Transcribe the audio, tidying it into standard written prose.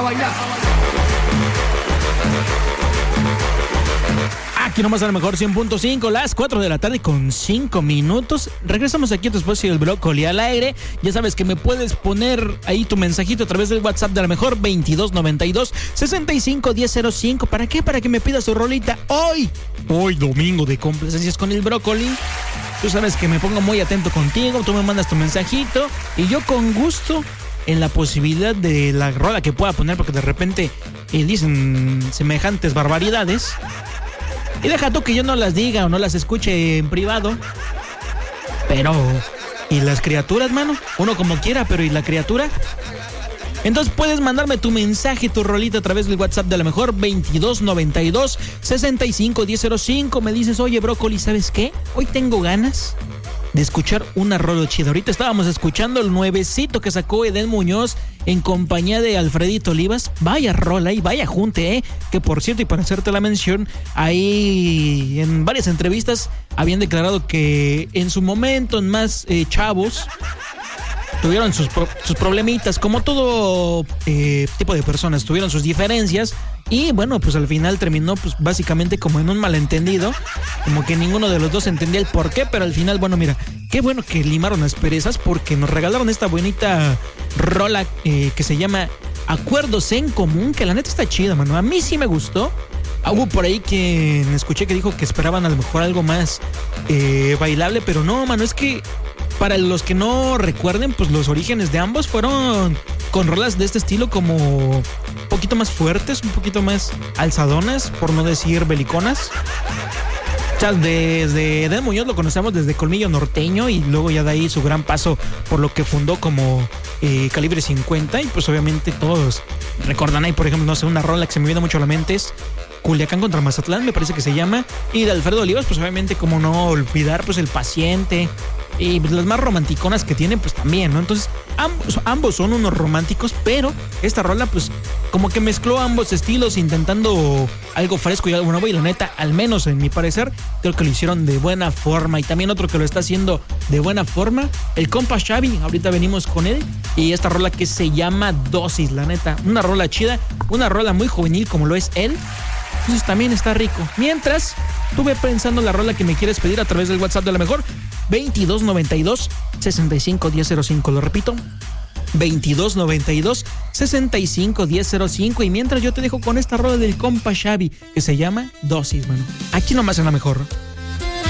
pa' bailar. Aquí nomás a lo mejor 100.5, las 4 de la tarde con 5 minutos. Regresamos aquí a tu espacio del Brócoli al aire. Ya sabes que me puedes poner ahí tu mensajito a través del WhatsApp de a lo mejor 2292-651005. ¿Para qué? Para que me pidas tu rolita hoy domingo de complacencias con el Brócoli. Tú sabes que me pongo muy atento contigo, tú me mandas tu mensajito y yo con gusto, en la posibilidad de la rola que pueda poner, porque de repente dicen semejantes barbaridades. Y deja tú que yo no las diga o no las escuche en privado. Pero, ¿y las criaturas, mano? Uno como quiera, pero ¿y la criatura? Entonces puedes mandarme tu mensaje, tu rolita a través del WhatsApp de a lo mejor 2292-651005. Me dices, oye, Brócoli, ¿sabes qué? Hoy tengo ganas de escuchar una rola chida. Ahorita estábamos escuchando el nuevecito que sacó Edén Muñoz en compañía de Alfredito Olivas. Vaya rola y vaya junte, que por cierto, y para hacerte la mención, ahí en varias entrevistas habían declarado que en su momento, en más chavos, tuvieron sus problemitas, como todo tipo de personas, tuvieron sus diferencias. Y bueno, pues al final terminó pues básicamente como en un malentendido, como que ninguno de los dos entendía el por qué, pero al final, bueno, mira, qué bueno que limaron las perezas porque nos regalaron esta bonita rola que se llama Acuerdos en Común, que la neta está chida, mano. A mí sí me gustó. Hubo por ahí que me escuché que dijo que esperaban a lo mejor algo más bailable, pero no, mano, es que para los que no recuerden, pues los orígenes de ambos fueron con rolas de este estilo como un poquito más fuertes, un poquito más alzadonas, por no decir beliconas. O sea, desde Edén Muñoz lo conocemos desde Colmillo Norteño y luego ya de ahí su gran paso por lo que fundó como Calibre 50 y pues obviamente todos recordan ahí, por ejemplo, no sé, una rola que se me viene mucho a la mente es Culiacán contra Mazatlán, me parece que se llama, y de Alfredo Olivas, pues obviamente como no olvidar pues El Paciente y pues las más romanticonas que tienen pues también, ¿no? Entonces ambos son unos románticos, pero esta rola pues como que mezcló ambos estilos intentando algo fresco y algo nuevo, y la neta, al menos en mi parecer, creo que lo hicieron de buena forma. Y también otro que lo está haciendo de buena forma, el compa Xavi, ahorita venimos con él, y esta rola que se llama Dosis, la neta, una rola chida, una rola muy juvenil como lo es él. Entonces también está rico. Mientras, estuve pensando la rola que me quieres pedir a través del WhatsApp de la mejor 2292-651005. Lo repito, 2292-651005. Y mientras yo te dejo con esta rola del compa Xavi que se llama Dosis, mano. Aquí nomás en la mejor.